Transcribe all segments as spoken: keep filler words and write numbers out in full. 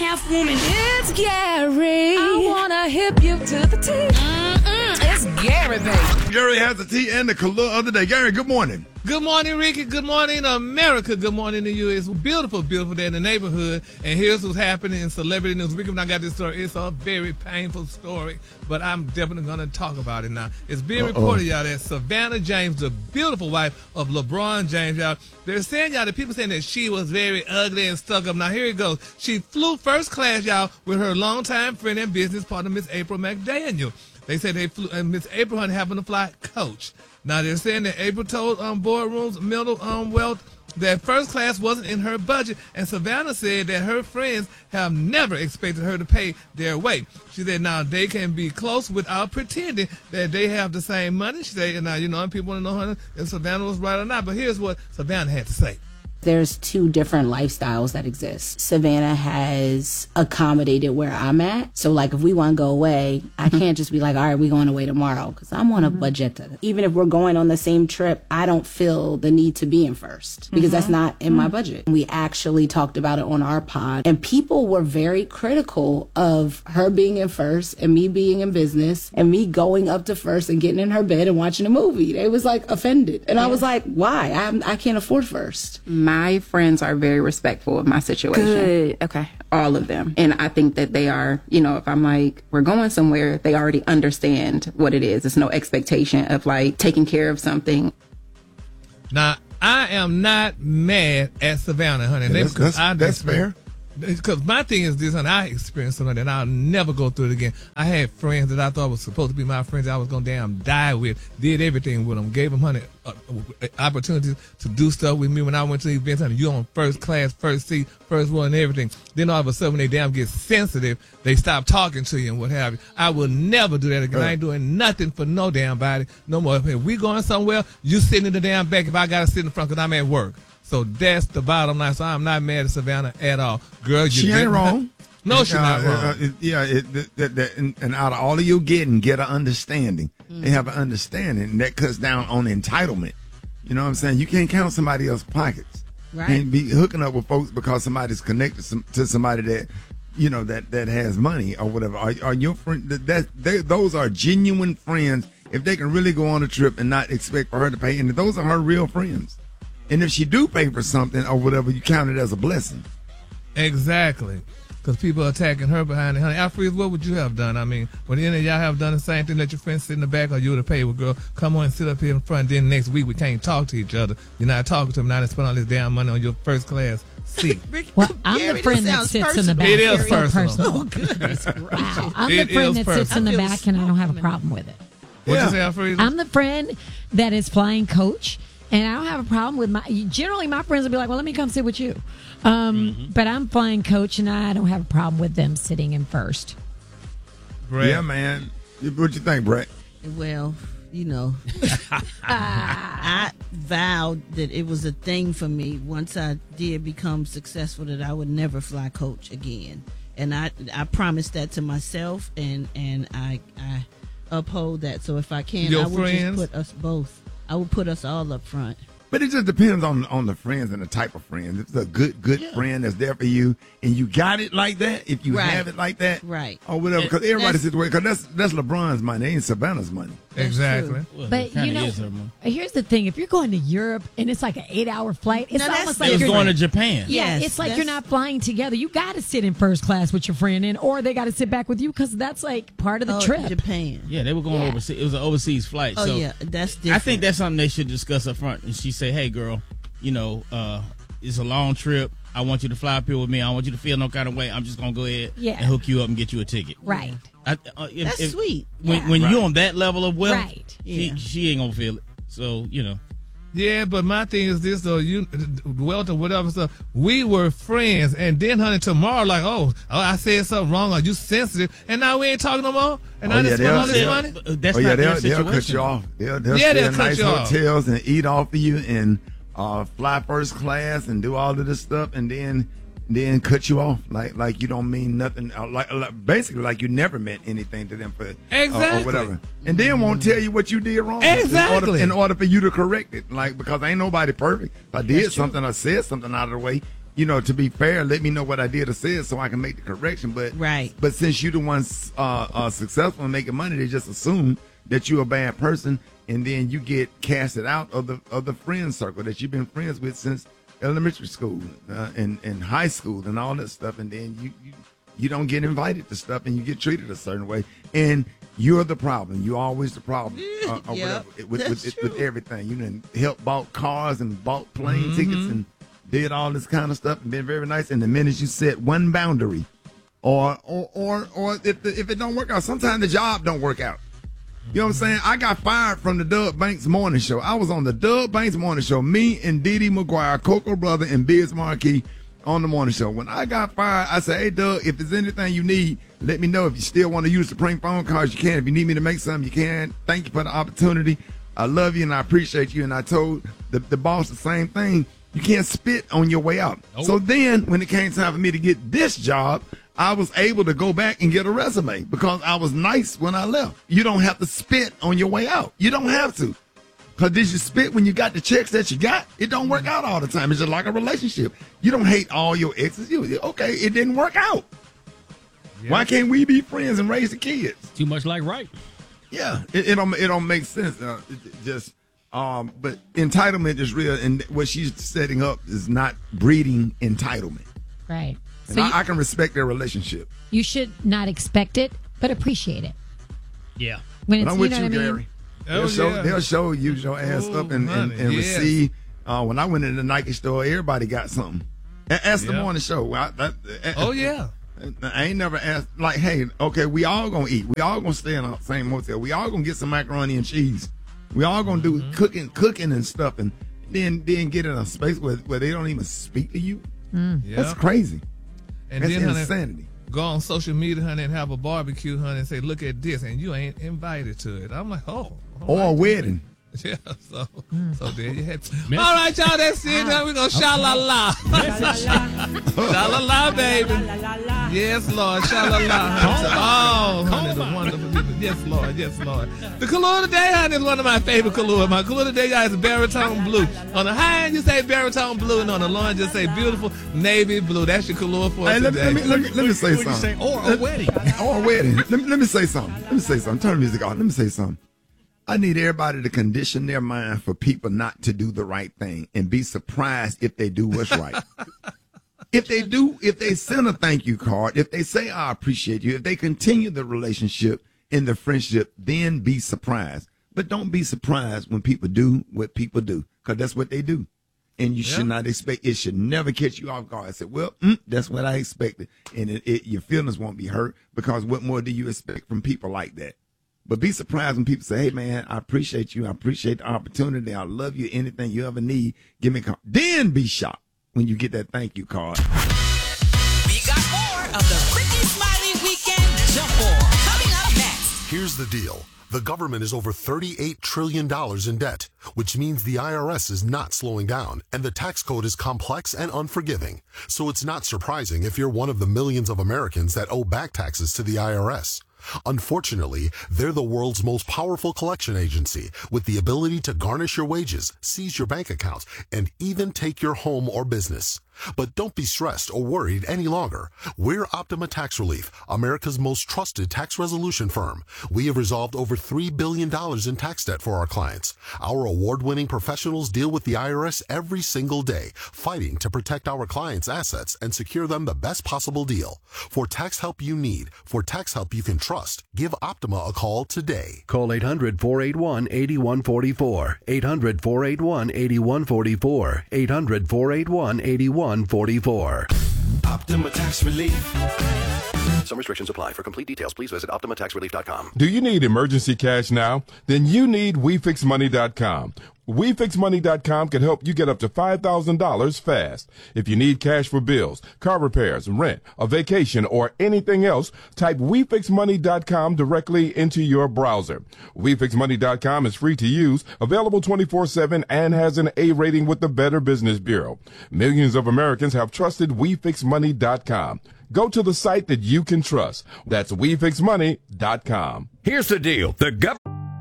half woman. It's Gary. I wanna hip you to the T. Mm-mm, it's Gary, baby. Gary has the tea and the color of the day. Gary, good morning. Good morning, Ricky. Good morning, America. Good morning to you. It's a beautiful, beautiful day in the neighborhood. And here's what's happening in celebrity news. Ricky, when I got this story, it's a very painful story, but I'm definitely going to talk about it now. It's being Uh-oh. reported, y'all, that Savannah James, the beautiful wife of LeBron James, y'all, they're saying, y'all, the people saying that she was very ugly and stuck up. Now, here it goes. She flew first class, y'all, with her longtime friend and business partner, Miss April McDaniel. They said they flew, and Miss April Hunt happened to fly coach. Now, they're saying that April told um, Boardroom's Mental um, Wealth that first class wasn't in her budget, and Savannah said that her friends have never expected her to pay their way. She said now they can be close without pretending that they have the same money. She said, now, you know, people want to know if Savannah was right or not, but here's what Savannah had to say. There's two different lifestyles that exist. Savannah has accommodated where I'm at. So, like, if we want to go away, I can't just be like, all right, we're going away tomorrow, because I'm on a budget. Even if we're going on the same trip, I don't feel the need to be in first, because mm-hmm. that's not in mm-hmm. my budget. We actually talked about it on our pod, and people were very critical of her being in first and me being in business and me going up to first and getting in her bed and watching a movie. They was, like, offended. And yeah. I was like, why? I'm, I can't afford first. My friends are very respectful of my situation. Good. Okay. All of them. And I think that they are, you know, if I'm like, we're going somewhere, they already understand what it is. It's no expectation of like taking care of something. Now, I am not mad at Savannah, honey. Yeah, that's, that's, I, that's fair. Because my thing is this, and I experienced something that I'll never go through it again. I had friends that I thought was supposed to be my friends that I was going to damn die with, did everything with them, gave them honey, uh, opportunities to do stuff with me when I went to events, honey, you on first class, first seat, first one and everything. Then all of a sudden when they damn get sensitive, they stop talking to you and what have you. I will never do that again. Right. I ain't doing nothing for no damn body no more. If we going somewhere, you sitting in the damn back if I got to sit in the front because I'm at work. So that's the bottom line. So I'm not mad at Savannah at all. Girl, you she ain't wrong. No, she's uh, not wrong. Uh, it, yeah, it, that, that, and, and out of all of you getting, get an understanding. Mm. They have an understanding. And that cuts down on entitlement. You know what I'm saying? You can't count somebody else's pockets. Right. And be hooking up with folks because somebody's connected some, to somebody that, you know, that, that has money or whatever. Are, are your friend, that, they, those are genuine friends if they can really go on a trip and not expect for her to pay. And those are her real friends. And if she do pay for something or whatever, you count it as a blessing. Exactly. Because people are attacking her behind it. Honey, Alfred, what would you have done? I mean, would any of y'all have done the same thing, let your friends sit in the back, or you would have paid, well, girl, come on and sit up here in front. Then next week we can't talk to each other. You're not talking to them. Now they spend all this damn money on your first class seat. Well, I'm Gary, the friend that sits personal. in the back. It is personal. personal. Oh, goodness. Wow. I'm it the friend that personal. sits in the back, and I don't have a problem with it. What'd you say, Alfred? I'm the friend that is flying coach. And I don't have a problem with my, generally my friends will be like, well, let me come sit with you. Um, mm-hmm. But I'm flying coach, and I don't have a problem with them sitting in first. Brett. Yeah, man. What you think, Brett? Well, you know, I vowed that it was a thing for me once I did become successful that I would never fly coach again. And I I promised that to myself, and, and I, I uphold that. So if I can, Your I would friends? just put us both. I would put us all up front. But it just depends on on the friends and the type of friend. If it's a good, good yeah. friend that's there for you, and you got it like that, if you right. have it like that, right, or whatever, because everybody's situation, because that's that's LeBron's money, it ain't Savannah's money. Exactly. Well, but you know, here's the thing: if you're going to Europe and it's like an eight-hour flight, it's no, almost like you're going going to Japan. Yeah, yes, it's like you're not flying together. You got to sit in first class with your friend, and or they got to sit back with you because that's like part of the oh, trip. Japan. Yeah, they were going yeah. overseas. It was an overseas flight. Oh so yeah, that's different. I think that's something they should discuss up front. And she say, "Hey, girl, you know, uh, it's a long trip. I want you to fly up here with me. I don't want you to feel no kind of way. I'm just gonna go ahead yeah. and hook you up and get you a ticket." Right. I, uh, if, That's if, sweet. When, yeah. when right. you're on that level of wealth, right. she, yeah. she ain't gonna feel it. So you know. Yeah, but my thing is this though, you wealth or whatever stuff. We were friends, and then honey, tomorrow, like, oh, oh, I said something wrong. Are you sensitive? And now we ain't talking no more. And oh, I yeah, just spent all this money. That's oh yeah, not they'll, their situation. they'll cut you off. They'll, they'll yeah, stay they'll in cut nice you hotels off. and eat off of you and uh, fly first class and do all of this stuff, and then. Then cut you off like like you don't mean nothing, uh, like, like basically like you never meant anything to them for exactly uh, or whatever, and then won't tell you what you did wrong exactly in order, in order for you to correct it. Like because ain't nobody perfect. If I did That's something, true. I said something out of the way. you know, to be fair, let me know what I did or said so I can make the correction. But Right. But since you're the one uh, uh, successful in making money, they just assume that you're a bad person, and then you get casted out of the of the friend circle that you've been friends with since elementary school uh, and, and high school and all that stuff, and then you, you you don't get invited to stuff and you get treated a certain way, and you're the problem. You're always the problem, uh, or Yep, whatever with that's with, true. with everything. You done helped bought cars and bought plane Mm-hmm. tickets and did all this kind of stuff and been very nice. And the minute you set one boundary, or or or or if the, if it don't work out, sometimes the job don't work out. You know what I'm saying? I got fired from the Doug Banks Morning Show. I was on the Doug Banks Morning Show. Me and Dee Dee McGuire, Coco Brother, and Biz Marquis on the morning show. When I got fired, I said, hey, Doug, if there's anything you need, let me know. If you still want to use the prank phone calls, you can. If you need me to make something, you can. Thank you for the opportunity. I love you and I appreciate you. And I told the, the boss the same thing. You can't spit on your way out. Nope. So then when it came time for me to get this job, I was able to go back and get a resume because I was nice when I left. You don't have to spit on your way out. You don't have to. Because did you spit when you got the checks that you got? It don't work out all the time. It's just like a relationship. You don't hate all your exes. You okay, it didn't work out. Yeah. Why can't we be friends and raise the kids? Too much like right. Yeah, it, it don't it don't make sense. Uh, it, it just um, but entitlement is real, and what she's setting up is not breeding entitlement. Right. And So I, you, I can respect their relationship. you should not expect it, but appreciate it. Yeah. When But it's, I'm you with know you, what I mean? Gary. Oh, They'll show yeah. they'll show you your ass Oh, up and, and, honey, and yes. receive. Uh, when I went in the Nike store, everybody got something. A- Ask the Yeah. morning show. I, that, Oh, yeah. I ain't never asked, like, hey, okay, we all gonna eat. We all gonna stay in the same hotel. We all gonna get some macaroni and cheese. We all gonna do Mm-hmm. cooking, cooking and stuff, and then then get in a space where, where they don't even speak to you. Yeah. That's crazy. And That's then, honey, insanity. go on social media, honey, and have a barbecue, honey, and say, look at this, and you ain't invited to it. I'm like, oh. all Or a right, wedding. Yeah, so so there you have it. All right, y'all, that's it. Now we're going to sha-la-la. Sha-la-la, baby. Yes, Lord, sha-la-la. Oh, honey, the wonderful people. Yes, Lord, yes, Lord. The color today, honey, is one of my favorite colors. My color today, guys, is baritone blue. On the high end, you say baritone blue, and on the low end, just say beautiful navy blue. That's your color for Hey, let, me, today. let, me, let, me, let me say What'd you something. say? Or a wedding. Or a wedding. Let me, let me say something. Let me say something. Turn the music on. Let me say something. I need everybody to condition their mind for people not to do the right thing and be surprised if they do what's right. If they do, if they send a thank you card, if they say, I appreciate you, if they continue the relationship and the friendship, then be surprised. But don't be surprised when people do what people do, because that's what they do. And you Yeah. should not expect, it should never catch you off guard. I said, well, mm, that's what I expected. And it, it, your feelings won't be hurt, because what more do you expect from people like that? But be surprised when people say, hey, man, I appreciate you. I appreciate the opportunity. I love you. Anything you ever need, give me a call. Then be shocked when you get that thank you card. We got more of the Ricky Smiley Weekend Jump Ball coming up next. Here's the deal. The government is over thirty-eight trillion dollars in debt, which means the I R S is not slowing down, and the tax code is complex and unforgiving. So it's not surprising if you're one of the millions of Americans that owe back taxes to the I R S. Unfortunately, they're the world's most powerful collection agency, with the ability to garnish your wages, seize your bank accounts, and even take your home or business. But don't be stressed or worried any longer. We're Optima Tax Relief, America's most trusted tax resolution firm. We have resolved over three billion dollars in tax debt for our clients. Our award-winning professionals deal with the I R S every single day, fighting to protect our clients' assets and secure them the best possible deal. For tax help you need, for tax help you can trust, give Optima a call today. Call eight hundred, four eight one, eight one four four. eight hundred, four eight one, eight one four four. eight hundred, four eight one, eight one four four. Optima Tax Relief. Some restrictions apply. For complete details, please visit Optima Tax Relief dot com. Do you need emergency cash now? Then you need We Fix Money dot com. We Fix Money dot com can help you get up to five thousand dollars fast. If you need cash for bills, car repairs, rent, a vacation, or anything else, type We Fix Money dot com directly into your browser. We Fix Money dot com is free to use, available twenty-four seven, and has an A rating with the Better Business Bureau. Millions of Americans have trusted We Fix Money dot com. Go to the site that you can trust. That's We Fix Money dot com. Here's the deal. The government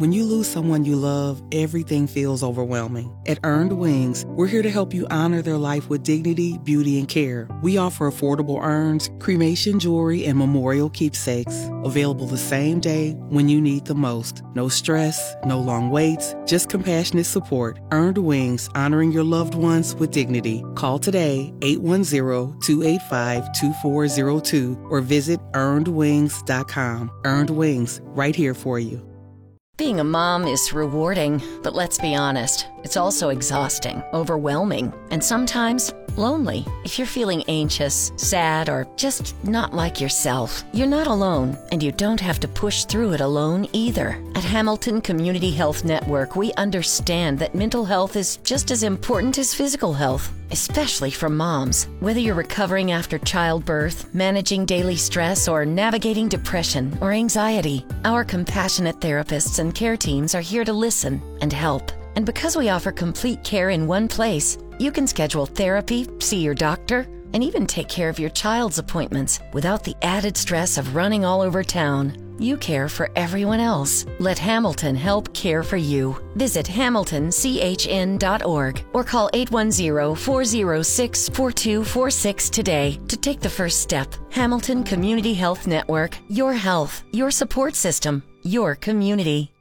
When you lose someone you love, everything feels overwhelming. At Earned Wings, we're here to help you honor their life with dignity, beauty, and care. We offer affordable urns, cremation jewelry, and memorial keepsakes. Available the same day when you need the most. No stress, no long waits, just compassionate support. Earned Wings, honoring your loved ones with dignity. Call today, eight one zero, two eight five, two four zero two, or visit earned wings dot com. Earned Wings, right here for you. Being a mom is rewarding, but let's be honest, it's also exhausting, overwhelming, and sometimes lonely. If you're feeling anxious, sad, or just not like yourself, you're not alone, and you don't have to push through it alone either. At Hamilton Community Health Network, we understand that mental health is just as important as physical health, especially for moms. Whether you're recovering after childbirth, managing daily stress, or navigating depression or anxiety, our compassionate therapists and care teams are here to listen and help. And because we offer complete care in one place, you can schedule therapy, see your doctor, and even take care of your child's appointments without the added stress of running all over town. You care for everyone else. Let Hamilton help care for you. Visit hamilton c h n dot org or call eight one zero, four zero six, four two four six today to take the first step. Hamilton Community Health Network. Your health, your support system, your community.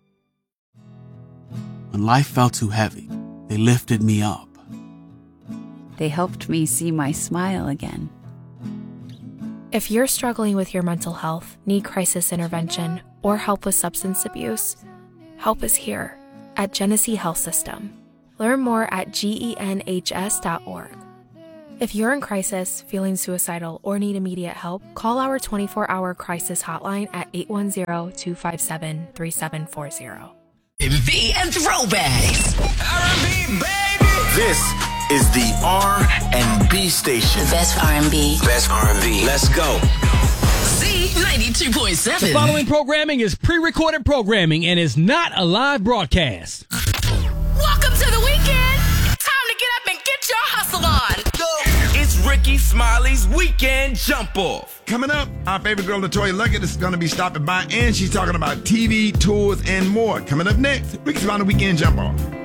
When life felt too heavy, they lifted me up. They helped me see my smile again. If you're struggling with your mental health, need crisis intervention, or help with substance abuse, help is here at Genesee Health System. Learn more at genhs dot org. If you're in crisis, feeling suicidal, or need immediate help, call our twenty-four hour crisis hotline at eight one zero, two five seven, three seven four zero. R and B and throwbacks. R and B, baby. This is the R and B station. Best R and B. Best R and B. Let's go. Z ninety-two point seven. The following programming is pre-recorded programming and is not a live broadcast. Welcome to the weekend. Time to get up and get your hustle on. It's Ricky Smiley's Weekend Jump Off. Coming up, our favorite girl, Latoya Luckett, is going to be stopping by, and she's talking about T V, tours, and more. Coming up next, Ricky Smiley Weekend Jump Off.